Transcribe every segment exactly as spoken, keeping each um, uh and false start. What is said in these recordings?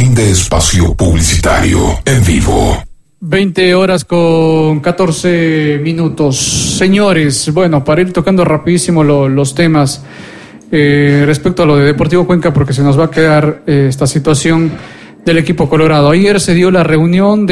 Fin de espacio publicitario en vivo. veinte horas con catorce minutos. Señores, bueno, para ir tocando rapidísimo lo, los temas eh, respecto a lo de Deportivo Cuenca, porque se nos va a quedar eh, esta situación del equipo colorado. Ayer se dio la reunión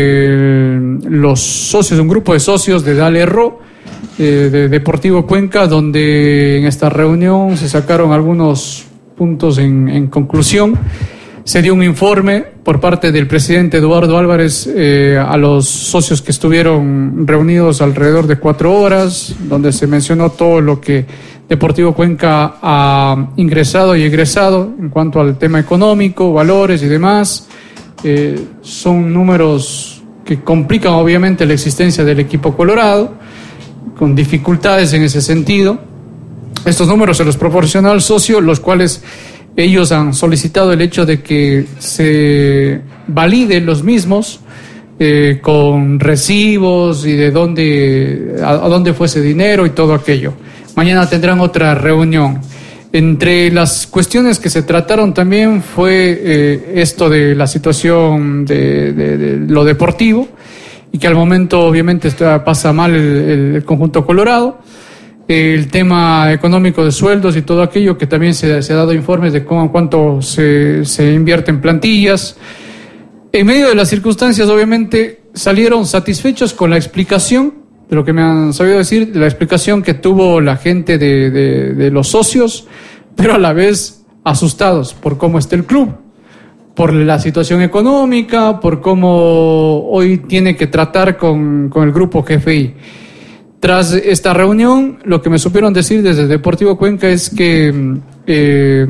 de los socios, un grupo de socios de Dale Ro, eh, de Deportivo Cuenca, donde en esta reunión se sacaron algunos puntos en, en conclusión. Se dio un informe por parte del presidente Eduardo Álvarez eh, a los socios que estuvieron reunidos alrededor de cuatro horas, donde se mencionó todo lo que Deportivo Cuenca ha ingresado y egresado en cuanto al tema económico, valores y demás. Eh, son números que complican obviamente la existencia del equipo colorado, con dificultades en ese sentido. Estos números se los proporciona al socio, los cuales ellos han solicitado el hecho de que se validen los mismos eh, con recibos y de dónde, a, a dónde fue ese dinero y todo aquello. Mañana tendrán otra reunión. Entre las cuestiones que se trataron también fue eh, esto de la situación de, de, de lo deportivo, y que al momento obviamente está, pasa mal el, el conjunto colorado. El tema económico de sueldos y todo aquello, que también se, se ha dado informes de cómo, cuánto se, se invierte en plantillas. En medio de las circunstancias, obviamente, salieron satisfechos con la explicación, de lo que me han sabido decir, de la explicación que tuvo la gente de, de, de los socios, pero a la vez asustados por cómo está el club, por la situación económica, por cómo hoy tiene que tratar con, con el grupo G F I. Tras esta reunión, lo que me supieron decir desde Deportivo Cuenca es que eh,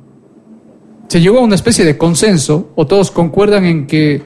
se llegó a una especie de consenso, o todos concuerdan en que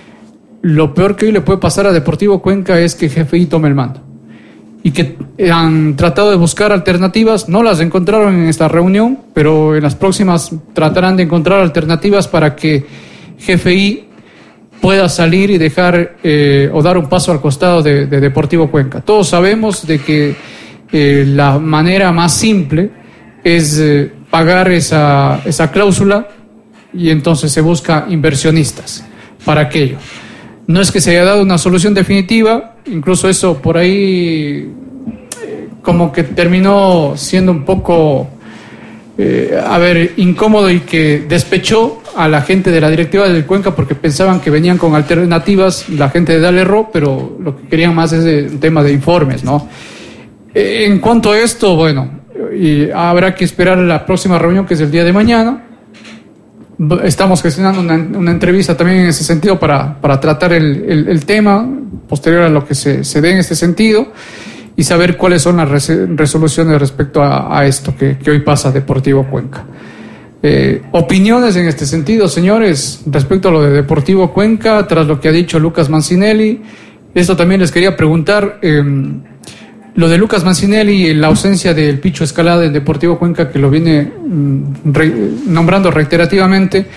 lo peor que hoy le puede pasar a Deportivo Cuenca es que G F I tome el mando. Y que han tratado de buscar alternativas, no las encontraron en esta reunión, pero en las próximas tratarán de encontrar alternativas para que G F I pueda salir y dejar eh, o dar un paso al costado de, de Deportivo Cuenca. Todos sabemos de que eh, la manera más simple es eh, pagar esa, esa cláusula, y entonces se busca inversionistas para aquello. No es que se haya dado una solución definitiva, incluso eso por ahí eh, como que terminó siendo un poco eh, a ver, incómodo, y que despechó a la gente de la directiva del Cuenca, porque pensaban que venían con alternativas la gente de Dale Ro, pero lo que querían más es un tema de informes, ¿no? Eh, en cuanto a esto, bueno, y habrá que esperar la próxima reunión, que es el día de mañana. Estamos gestionando una, una entrevista también en ese sentido para, para tratar el, el, el tema posterior a lo que se, se dé en este sentido, y saber cuáles son las res, resoluciones respecto a, a esto que, que hoy pasa Deportivo Cuenca. Eh, opiniones en este sentido, señores, respecto a lo de Deportivo Cuenca, tras lo que ha dicho Lucas Mancinelli. Esto también les quería preguntar, eh, lo de Lucas Mancinelli y la ausencia del Picho Escalada en Deportivo Cuenca, que lo viene mm, re, nombrando reiterativamente,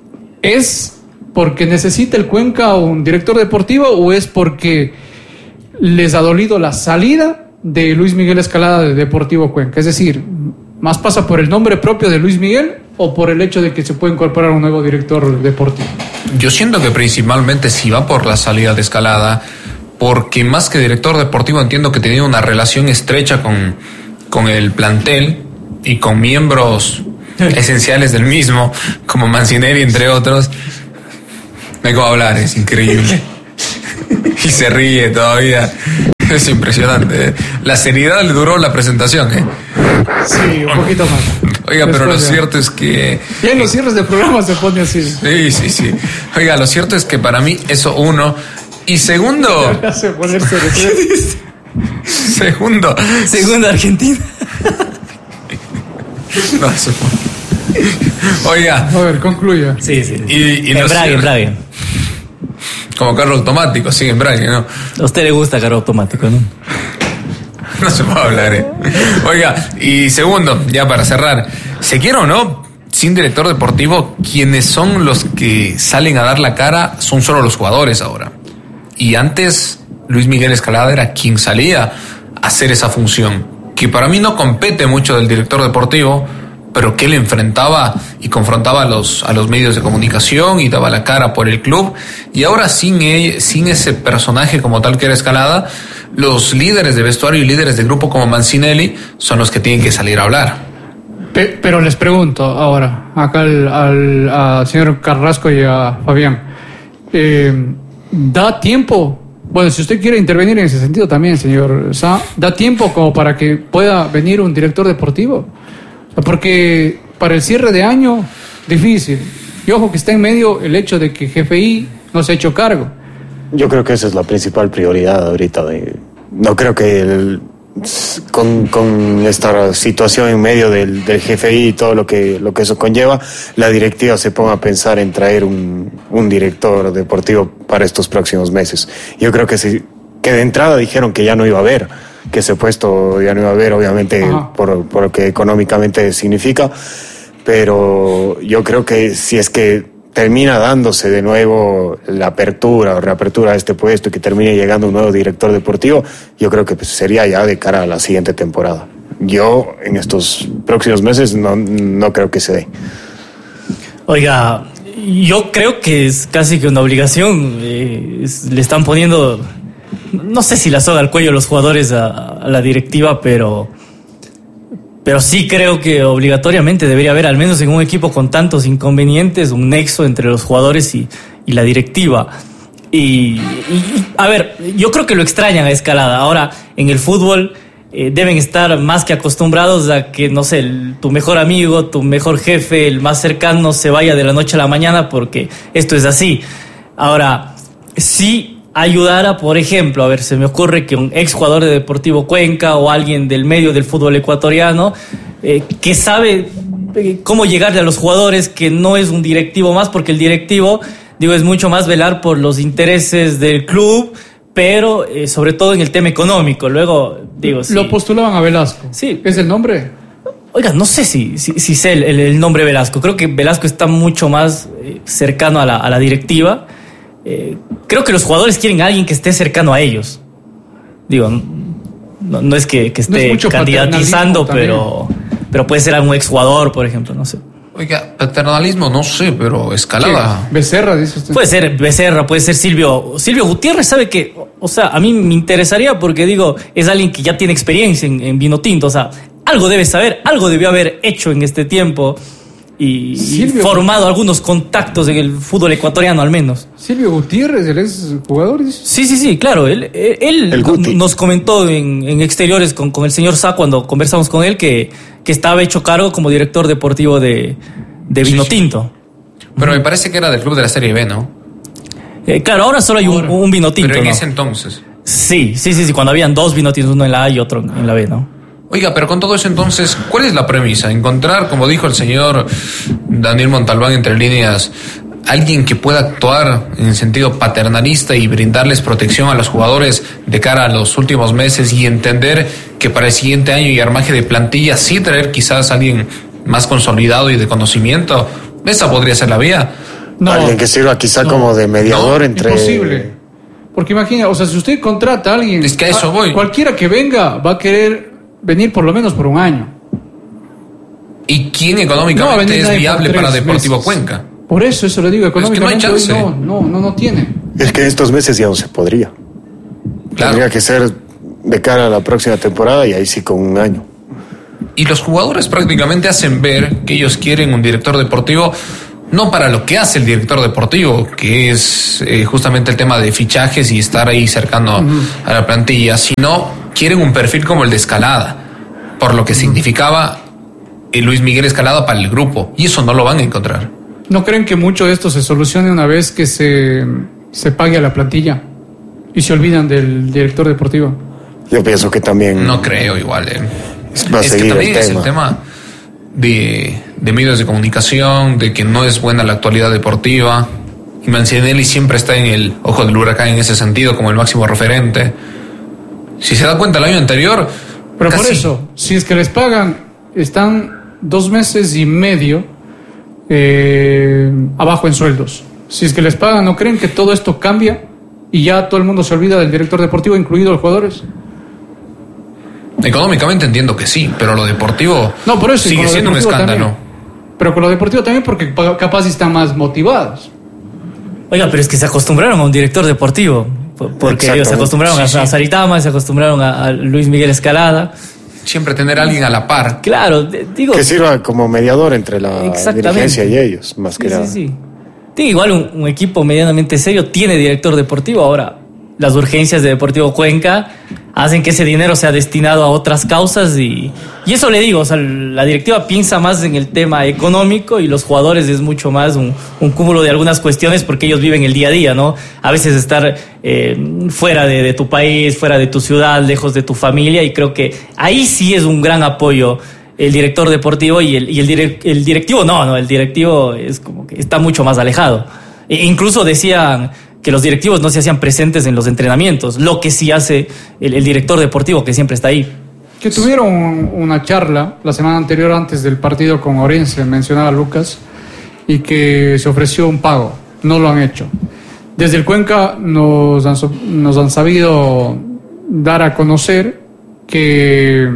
¿es porque necesita el Cuenca un director deportivo, o es porque les ha dolido la salida de Luis Miguel Escalada de Deportivo Cuenca? Es decir, ¿más pasa por el nombre propio de Luis Miguel o por el hecho de que se puede incorporar un nuevo director deportivo? Yo siento que principalmente sí va por la salida de Escalada, porque más que director deportivo entiendo que tenía una relación estrecha con, con el plantel y con miembros esenciales del mismo, como Mancinelli, entre otros. Me acabo de hablar, es increíble. Y se ríe todavía. Es impresionante. La seriedad le duró la presentación, ¿eh? Sí, un poquito más. Oiga, pero lo cierto es que... Ya en los cierres de programa se pone así. Sí, sí, sí. Oiga, lo cierto es que para mí eso uno. Y segundo... hace ponerse de Segundo... Segundo Argentina. No, se Oiga. A ver, concluya. Sí, sí. Y, y en Brague, en Brague. Como carro automático, sí, en Braille, ¿no? A usted le gusta carro automático, ¿no? No se puede hablar, ¿eh? Oiga, y segundo, ya para cerrar, ¿se quiere o no? Sin director deportivo, quienes son los que salen a dar la cara son solo los jugadores ahora. Y antes, Luis Miguel Escalada era quien salía a hacer esa función, que para mí no compete mucho del director deportivo, pero que él enfrentaba y confrontaba a los, a los medios de comunicación y daba la cara por el club. Y ahora sin, él, sin ese personaje como tal que era Escalada, los líderes de vestuario y líderes de grupo como Mancinelli son los que tienen que salir a hablar. Pero les pregunto ahora, acá al, al, al señor Carrasco y a Fabián, eh, ¿da tiempo? Bueno, si usted quiere intervenir en ese sentido también, señor Sa, ¿da tiempo como para que pueda venir un director deportivo? Porque para el cierre de año, difícil. Y ojo que está en medio el hecho de que G F I no se ha hecho cargo. Yo creo que esa es la principal prioridad ahorita. De, no creo que el, con, con esta situación en medio del, del G F I y todo lo que, lo que eso conlleva, la directiva se ponga a pensar en traer un, un director deportivo para estos próximos meses. Yo creo que, sí, que de entrada dijeron que ya no iba a haber, que ese puesto ya no iba a haber, obviamente, por, por lo que económicamente significa, pero yo creo que si es que termina dándose de nuevo la apertura o reapertura de este puesto y que termine llegando un nuevo director deportivo, yo creo que pues sería ya de cara a la siguiente temporada. Yo en estos próximos meses no, no creo que se dé. Oiga, yo creo que es casi que una obligación. Eh, es, le están poniendo, no sé si la soga al cuello a los jugadores a, a la directiva, pero... Pero sí creo que obligatoriamente debería haber, al menos en un equipo con tantos inconvenientes, un nexo entre los jugadores y, y la directiva. Y, y, a ver, yo creo que lo extrañan a Escalada. Ahora, en el fútbol eh, deben estar más que acostumbrados a que, no sé, el, tu mejor amigo, tu mejor jefe, el más cercano se vaya de la noche a la mañana, porque esto es así. Ahora, sí ayudara, por ejemplo, a ver, se me ocurre que un exjugador de Deportivo Cuenca o alguien del medio del fútbol ecuatoriano eh, que sabe eh, cómo llegarle a los jugadores, que no es un directivo más, porque el directivo, digo, es mucho más velar por los intereses del club, pero eh, sobre todo en el tema económico. Luego, digo, sí. Lo postulaban a Velasco. Sí. ¿Es el nombre? Oiga, no sé si, si, si sé el, el, el nombre Velasco. Creo que Velasco está mucho más eh, cercano a la, a la directiva. Eh, creo que los jugadores quieren a alguien que esté cercano a ellos. Digo, no, no es que, que esté no candidatizando, pero, pero puede ser algún exjugador, por ejemplo, no sé. Oiga, paternalismo, no sé, pero Escalada. ¿Qué? Becerra, dice usted. Puede ser Becerra, puede ser Silvio. Silvio Gutiérrez, sabe que, o sea, a mí me interesaría porque, digo, es alguien que ya tiene experiencia en, en vino tinto, o sea, algo debe saber, algo debió haber hecho en este tiempo. Y, y formado algunos contactos en el fútbol ecuatoriano, al menos. Silvio Gutiérrez, él es jugador. Sí, sí, sí, claro. Él, él nos comentó en, en exteriores con, con el señor Sá cuando conversamos con él que, que estaba hecho cargo como director deportivo de, de Vino sí, Tinto. Pero me parece que era del club de la Serie B, ¿no? Eh, claro, ahora solo hay un, un Vino Tinto. Pero en ¿no? ese entonces. Sí, sí, sí, sí, cuando habían dos Vino Tintos, uno en la A y otro en la B, ¿no? Oiga, pero con todo eso entonces, ¿cuál es la premisa? Encontrar, como dijo el señor Daniel Montalbán, entre líneas, alguien que pueda actuar en sentido paternalista y brindarles protección a los jugadores de cara a los últimos meses y entender que para el siguiente año y armaje de plantilla sí traer quizás a alguien más consolidado y de conocimiento. Esa podría ser la vía. No, alguien que sirva quizá no, como de mediador no, entre... Imposible. Porque imagina, o sea, si usted contrata a alguien... Es que a eso voy. Cualquiera que venga va a querer venir por lo menos por un año. ¿Y quién económicamente no es viable para Deportivo meses. Cuenca? Por eso, eso le digo, económicamente es que no, hay hoy no, no, no, no tiene. Es que estos meses ya no se podría. Claro. Tendría que ser de cara a la próxima temporada y ahí sí con un año. Y los jugadores prácticamente hacen ver que ellos quieren un director deportivo no para lo que hace el director deportivo, que es eh, justamente el tema de fichajes y estar ahí cercano uh-huh. a la plantilla, sino quieren un perfil como el de Escalada, por lo que uh-huh. significaba el Luis Miguel Escalada para el grupo, y eso no lo van a encontrar. ¿No creen que mucho de esto se solucione una vez que se, se pague a la plantilla y se olvidan del director deportivo? Yo pienso que también... No creo igual. Eh. Va a es seguir que también el es tema. el tema de, de medios de comunicación, de que no es buena la actualidad deportiva. Y Mancinelli siempre está en el ojo del huracán en ese sentido, como el máximo referente. Si se da cuenta el año anterior... Pero casi... por eso, si es que les pagan, están dos meses y medio eh, abajo en sueldos. Si es que les pagan, ¿no creen que todo esto cambia y ya todo el mundo se olvida del director deportivo, incluidos los jugadores? Económicamente entiendo que sí, pero lo deportivo no, por eso, sigue siendo un escándalo. También. Pero con lo deportivo también porque capaz están más motivados. Oiga, pero es que se acostumbraron a un director deportivo. Porque ellos se acostumbraron sí, a, sí. a Saritama, se acostumbraron a, a Luis Miguel Escalada. Siempre tener a alguien a la par. Claro, digo... Que sirva como mediador entre la dirigencia y ellos, más sí, que nada. Sí, sí. Digo, igual un, un equipo medianamente serio tiene director deportivo. Ahora, las urgencias de Deportivo Cuenca hacen que ese dinero sea destinado a otras causas y, y eso le digo, o sea, la directiva piensa más en el tema económico y los jugadores es mucho más un, un cúmulo de algunas cuestiones porque ellos viven el día a día, ¿no? A veces estar eh, fuera de, de tu país, fuera de tu ciudad, lejos de tu familia y creo que ahí sí es un gran apoyo el director deportivo y el, y el, direct, el directivo no, no, el directivo es como que está mucho más alejado. E incluso decían que los directivos no se hacían presentes en los entrenamientos, lo que sí hace el, el director deportivo que siempre está ahí. Que tuvieron una charla la semana anterior antes del partido con Orense, mencionaba Lucas, y que se ofreció un pago, no lo han hecho. Desde el Cuenca nos han, nos han sabido dar a conocer que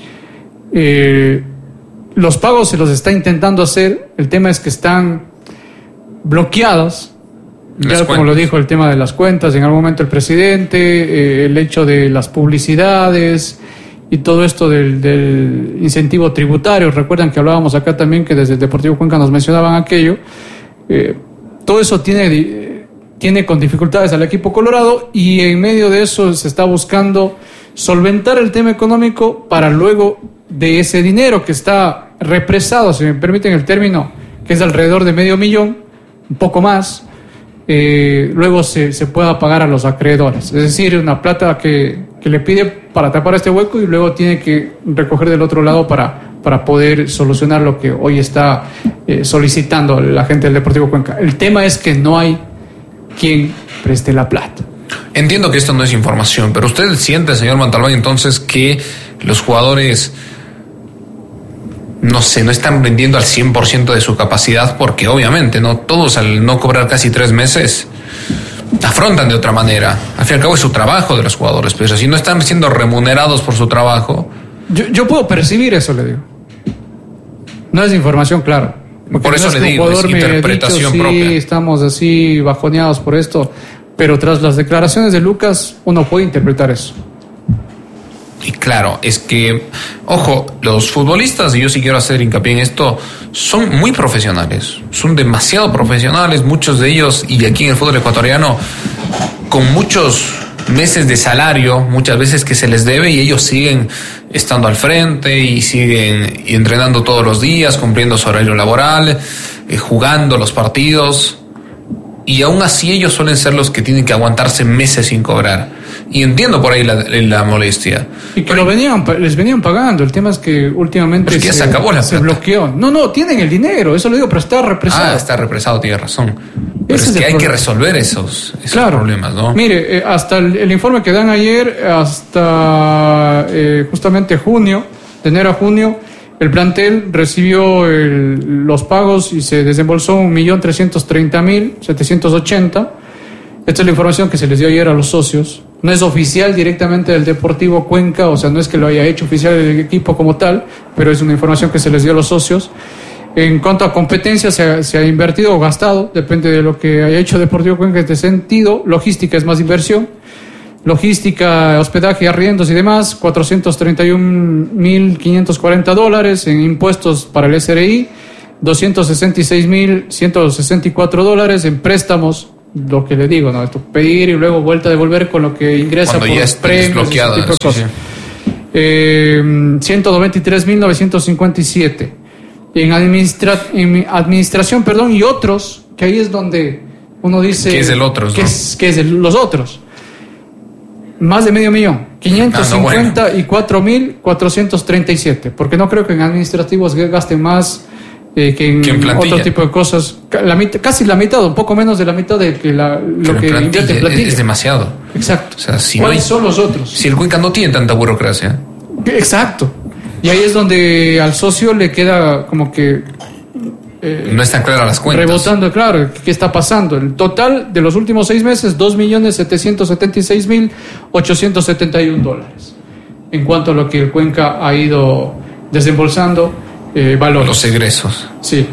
eh, los pagos se los está intentando hacer, el tema es que están bloqueados. Ya como lo dijo el tema de las cuentas, en algún momento el presidente, eh, el hecho de las publicidades y todo esto del, del incentivo tributario. Recuerdan que hablábamos acá también que desde el Deportivo Cuenca nos mencionaban aquello. Eh, todo eso tiene, eh, tiene con dificultades al equipo colorado y en medio de eso se está buscando solventar el tema económico para luego de ese dinero que está represado, si me permiten el término, que es alrededor de medio millón, un poco más. Eh, luego se, se pueda pagar a los acreedores, es decir, una plata que, que le pide para tapar este hueco y luego tiene que recoger del otro lado para, para poder solucionar lo que hoy está eh, solicitando la gente del Deportivo Cuenca. El tema es que no hay quien preste la plata. Entiendo que esto no es información, pero usted siente, señor Montalbán, entonces que los jugadores, no sé, no están vendiendo al cien por ciento de su capacidad porque obviamente no todos al no cobrar casi tres meses afrontan de otra manera. Al fin y al cabo es su trabajo de los jugadores, pero si no están siendo remunerados por su trabajo... Yo, yo puedo percibir eso, le digo. No es información clara. Por eso no es le digo, es interpretación dicho, propia. Sí, estamos así bajoneados por esto, pero tras las declaraciones de Lucas uno puede interpretar eso. Y claro, es que, ojo, los futbolistas, y yo sí quiero hacer hincapié en esto, son muy profesionales, son demasiado profesionales, muchos de ellos, y aquí en el fútbol ecuatoriano, con muchos meses de salario, muchas veces que se les debe, y ellos siguen estando al frente, y siguen entrenando todos los días, cumpliendo su horario laboral, eh, jugando los partidos, y aún así ellos suelen ser los que tienen que aguantarse meses sin cobrar. Y entiendo por ahí la, la molestia. Y que lo venían, les venían pagando. El tema es que últimamente se, se, acabó la se bloqueó. No, no, tienen el dinero, eso lo digo, pero está represado. Ah, está represado, tiene razón. Pero Ese es, es que hay problema. que resolver esos, esos claro. problemas, ¿no? Mire, eh, hasta el, el informe que dan ayer, hasta eh, justamente junio, de enero a junio, el plantel recibió el, los pagos y se desembolsó un millón trescientos treinta mil setecientos ochenta. Esta es la información que se les dio ayer a los socios. No es oficial directamente del Deportivo Cuenca, o sea, no es que lo haya hecho oficial el equipo como tal, pero es una información que se les dio a los socios. En cuanto a competencia, se ha, se ha invertido o gastado, depende de lo que haya hecho Deportivo Cuenca en este sentido. Logística es más inversión. Logística, hospedaje, arriendos y demás, cuatrocientos treinta y un mil quinientos cuarenta dólares. En impuestos para el S R I, doscientos sesenta y seis mil ciento sesenta y cuatro dólares. En préstamos, lo que le digo, ¿no? Esto, pedir y luego vuelta a devolver con lo que ingresa cuando por ya los premios, ese tipo de sí, cosas. Sí. Eh, ciento noventa y tres mil novecientos cincuenta y siete. En, administra- en administración, perdón, y otros, que ahí es donde uno dice... ¿Qué es el otros? ¿Qué ¿no? es, qué es el, los otros? Más de medio millón. quinientos cincuenta y cuatro mil cuatrocientos treinta y siete. Porque no creo que en administrativos gasten más eh, que en, en otro tipo de cosas. La mit- casi la mitad, un poco menos de la mitad de que la, lo que invierte en plantilla. Es, es demasiado. Exacto. O sea, si ¿Cuáles no hay, son los otros? Si el Cuenca no tiene tanta burocracia. Exacto. Y ahí es donde al socio le queda como que... Eh, no están claras las cuentas. Rebotando, claro, ¿qué está pasando? El total de los últimos seis meses, dos millones setecientos setenta y seis mil ochocientos setenta y un dólares. en cuanto a lo que el Cuenca ha ido desembolsando eh, valores. Los egresos. Sí.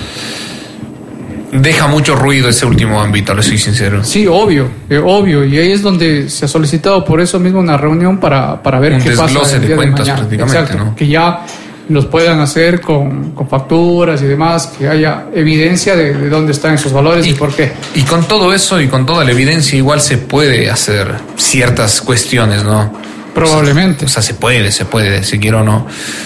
Deja mucho ruido ese último ámbito, le soy sincero. Sí, obvio, eh, obvio. Y ahí es donde se ha solicitado por eso mismo una reunión para, para ver Un qué pasa el desglose de día de cuentas, mañana. prácticamente, Exacto, ¿no? que ya los puedan hacer con, con facturas y demás, que haya evidencia de, de dónde están esos valores y, y por qué. Y con todo eso y con toda la evidencia igual se puede hacer ciertas cuestiones, ¿no? Probablemente. O sea, o sea se puede, se puede, si quiero o no.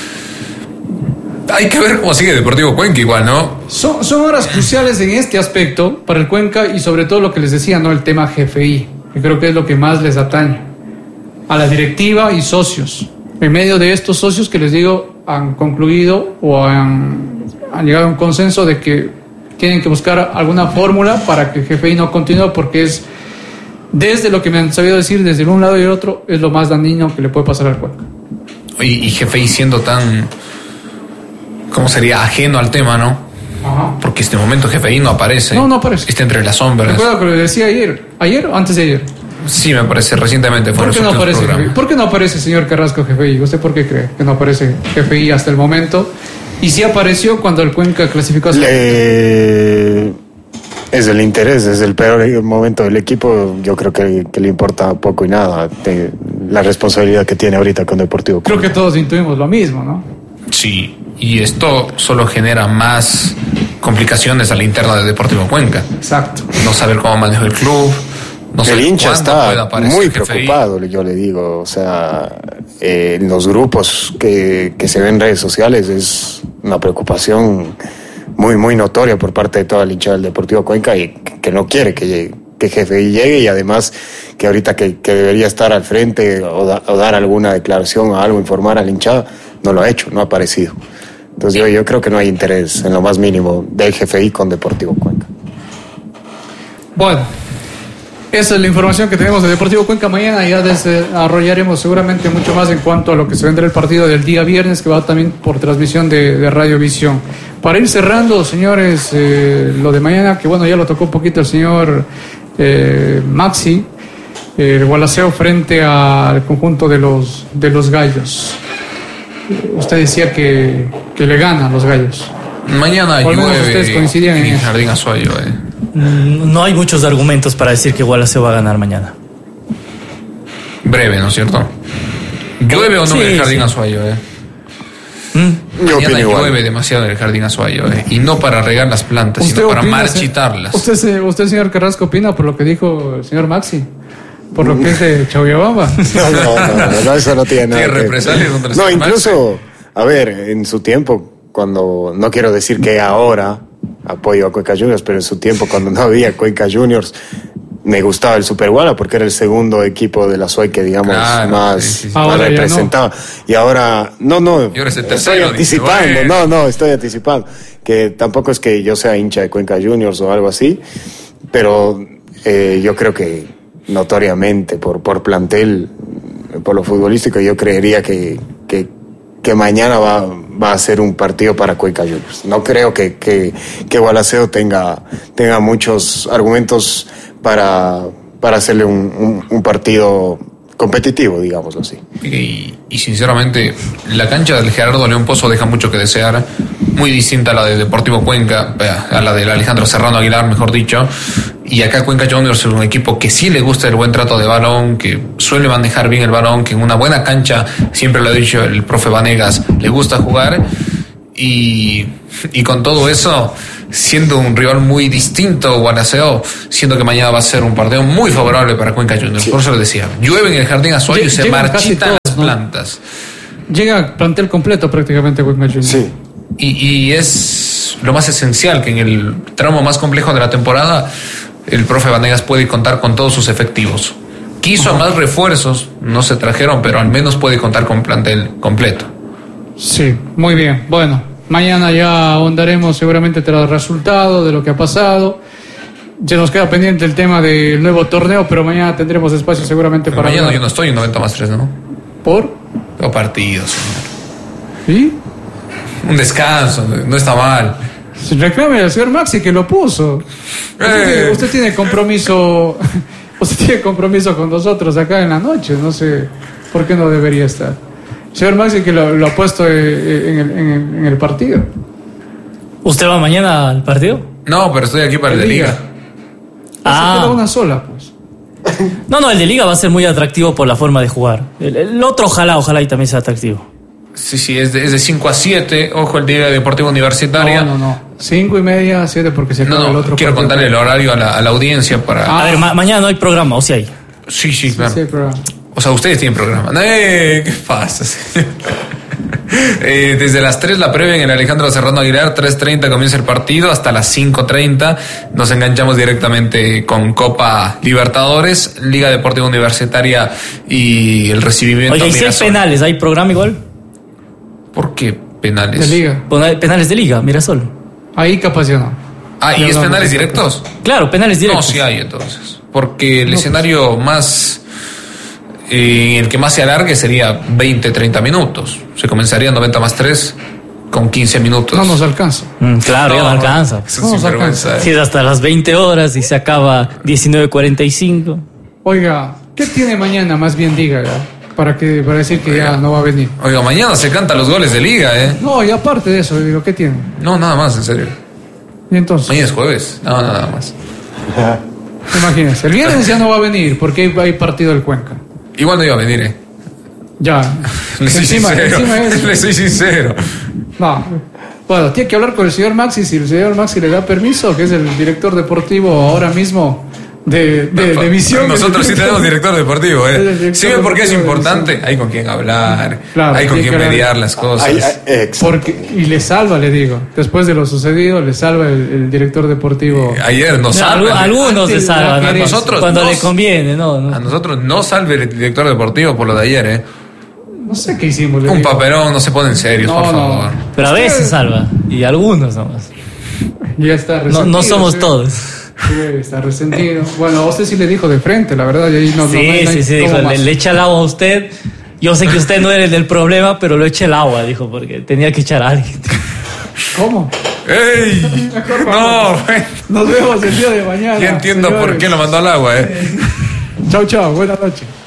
Hay que ver cómo sigue Deportivo Cuenca igual, ¿no? Son, son horas cruciales en este aspecto para el Cuenca y sobre todo lo que les decía, ¿no? El tema G F I, que creo que es lo que más les atañe a la directiva y socios. En medio de estos socios que les digo han concluido o han, han llegado a un consenso de que tienen que buscar alguna fórmula para que el G F I no continúe, porque es, desde lo que me han sabido decir, desde un lado y el otro, es lo más dañino que le puede pasar al Cuenca. Y, y G F I siendo tan, ¿cómo sería? Ajeno al tema, ¿no? Ajá. Porque este momento G F I no aparece. No, no aparece. Está entre las sombras. Recuerdo que lo decía ayer, ayer o antes de ayer. Sí, me parece, recientemente fue ¿Por qué no aparece G F I? ¿Por qué no aparece, señor Carrasco, G F I? ¿Usted por qué cree que no aparece G F I hasta el momento? Y sí apareció cuando el Cuenca clasificó a... Le... Es el interés, es el peor momento del equipo. Yo creo que, que le importa poco y nada de la responsabilidad que tiene ahorita con Deportivo Cuenca. Creo que todos intuimos lo mismo, ¿no? Sí, y esto solo genera más complicaciones a la interna de Deportivo Cuenca. Exacto. No saber cómo maneja el club. No el hincha está muy G F I. preocupado, yo le digo. O sea, eh, en los grupos que, que se ven en redes sociales es una preocupación muy, muy notoria por parte de toda la hinchada del Deportivo Cuenca y que no quiere que llegue, que G F I llegue, y además que ahorita que, que debería estar al frente o, da, o dar alguna declaración o algo, informar a la hinchada, no lo ha hecho, no ha aparecido. Entonces yo, yo creo que no hay interés en lo más mínimo del G F I con Deportivo Cuenca. Bueno, esa es la información que tenemos de Deportivo Cuenca. Mañana ya desarrollaremos seguramente mucho más en cuanto a lo que se vendrá el partido del día viernes, que va también por transmisión de, de Radiovisión. Para ir cerrando, señores, eh, lo de mañana, que bueno, ya lo tocó un poquito el señor eh, Maxi, eh, el Gualaceo frente al conjunto de los, de los Gallos. Usted decía que, que le ganan los Gallos. Mañana llueve ustedes coincidían en, en eso. Jardín Azuayo. Eh. No hay muchos argumentos para decir que Gualaceo va a ganar mañana. Breve, ¿no es cierto? ¿Llueve o no Sí, en el Jardín sí. Azuayo? Eh? ¿Mm? Yo Mañana opino igual. llueve demasiado en el Jardín Azuayo. Eh. Y no para regar las plantas, ¿Usted sino para opina, marchitarlas. ¿Usted, se- usted, señor Carrasco, opina por lo que dijo el señor Maxi? Por lo que es de Chauyabamba. No, no, no, no, no, eso no tiene nada. ¿Tiene que- represalias contra el No, señor incluso, a ver, en su tiempo, cuando, no quiero decir que ahora apoyo a Cuenca Juniors, pero en su tiempo, cuando no había Cuenca Juniors, me gustaba el Super Guala porque era el segundo equipo de la S O E que, digamos, Claro, más, sí, sí, sí. más Ahora ya representaba. Y ahora, no, no, Y ahora es el estoy tercero, anticipando, dice, no, bueno. no, estoy anticipando. Que tampoco es que yo sea hincha de Cuenca Juniors o algo así, pero eh, yo creo que notoriamente por, por plantel, por lo futbolístico, yo creería que, que, que mañana va, va a ser un partido para Cuenca Juniors. No creo que, que, que Gualaceo tenga, tenga muchos argumentos para, para hacerle un, un, un partido competitivo, digámoslo así. Y, y sinceramente, la cancha del Gerardo León Pozo deja mucho que desear. Muy distinta a la de Deportivo Cuenca, a la del Alejandro Serrano Aguilar, mejor dicho. Y acá Cuenca Juniors es un equipo que sí le gusta el buen trato de balón, que suele manejar bien el balón, que en una buena cancha, siempre lo ha dicho el profe Vanegas, le gusta jugar. Y, y con todo eso, siendo un rival muy distinto, Gualaceo, siendo que mañana va a ser un partido muy favorable para Cuenca Juniors. Sí. Por eso le decía, llueve en el Jardín Azuayo y se marchitan todos, las ¿no? plantas. Llega plantel completo prácticamente Cuenca Juniors. Sí. Y, y es lo más esencial, que en el tramo más complejo de la temporada el profe Vanegas puede contar con todos sus efectivos. Quiso uh-huh. más refuerzos, no se trajeron, pero al menos puede contar con plantel completo. Sí, muy bien. Bueno, mañana ya ahondaremos seguramente tras el resultado de lo que ha pasado. Ya nos queda pendiente el tema del nuevo torneo, pero mañana tendremos espacio seguramente pero para... Mañana hablar. Yo no estoy en noventa más tres, ¿no? ¿Por? Tengo partidos, señor. ¿Y? Un descanso, no está mal. Reclame al señor Maxi que lo puso. Usted, eh. tiene, usted tiene compromiso, usted tiene compromiso con nosotros acá en la noche, no sé. ¿Por qué no debería estar? Señor Maxi, que lo, lo ha puesto en el, en, el, en el partido. ¿Usted va mañana al partido? No, pero estoy aquí para el de Liga. Ah. Se queda una sola, pues. No, no, el de Liga va a ser muy atractivo por la forma de jugar. El, el otro, ojalá, ojalá y también sea atractivo. Sí, sí, es de, es de cinco a siete. Ojo, el Liga Deportiva Universitaria. No, no, no. cinco y media, siete, porque se acaba No, el no, otro quiero partido. contarle el horario a la, a la audiencia para... Ah. A ver, ma- mañana no hay programa, o sea, hay. Sí, sí, claro. Sí, pero... O sea, ustedes tienen programa. ¡Eh! ¿Qué pasa? eh, desde las tres la previa en el Alejandro Serrano Aguilar, tres treinta comienza el partido, hasta las cinco treinta nos enganchamos directamente con Copa Libertadores, Liga Deportiva Universitaria y el recibimiento. Oye, a ¿y si hay Mirasol. penales? ¿Hay programa igual? ¿Por qué penales? De Liga. Bueno, hay penales de Liga, Mirasol. Ahí capaz ya no. Ah, ¿y Ya es no, penales no, directos? Claro, penales directos. No, sí hay entonces. Porque el escenario más... Eh, el que más se alargue sería veinte, treinta minutos. Se comenzaría noventa más tres con quince minutos. No nos alcanza. Mm, claro, ya no alcanza. Eso No es nos sinvergüenza, Si eh. es hasta las veinte horas y se acaba diecinueve cuarenta y cinco. Oiga, ¿qué tiene mañana? Más bien diga, ya, para, que, para decir que ya no va a venir. Oiga, mañana se cantan los goles de Liga, ¿eh? No, y aparte de eso, digo, ¿qué tiene? No, nada más, en serio. Y entonces, Mañana es jueves. No, nada más. imagínense, el viernes ya no va a venir porque hay, hay partido del Cuenca. Igual no iba a venir, ¿eh? Ya. Le soy encima, sincero. encima es- Le soy sincero. No. Bueno, tiene que hablar con el señor Maxi, si el señor Maxi le da permiso, que es el director deportivo ahora mismo de, de, de visión. Nosotros sí tenemos director deportivo, Es el ¿eh? director ¿Sí ven por qué es deportivo de importante? Hay con quien hablar, Claro, hay con tiene quien que mediar haber- las cosas. Ay, ay, exacto. Porque, y le salva, le digo. Después de lo sucedido, le salva el, el director deportivo. Ayer nos No, salva. algu- algunos se Antes la salvan. querencia. ¿no? Nosotros Cuando no- le conviene, no, no. A nosotros no salve el director deportivo por lo de ayer, ¿eh? No sé qué hicimos. le Un digo. papelón, no se ponen serios, No, por no. favor. Pero a veces salva. Y algunos nomás. Ya está No, resentido. no somos sí. todos. Sí, está resentido. Bueno, a usted sí le dijo de frente, la verdad. Y ahí no, no- Sí, no hay- no hay sí, sí, cómo dijo, más. le, le echa el agua a usted. Yo sé que usted no era el del problema, pero lo echa el agua, dijo, porque tenía que echar a alguien. ¿Cómo? ¡Ey! No, güey. Nos vemos el día de mañana. Ya entiendo por señores. qué lo mandó al agua, ¿eh? Chao, chao. Buenas noches.